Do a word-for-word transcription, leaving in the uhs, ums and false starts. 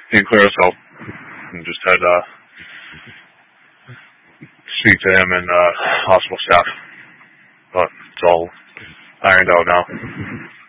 he didn't clear us out, and just had to uh, speak to him and uh, hospital staff. But it's all ironed out now.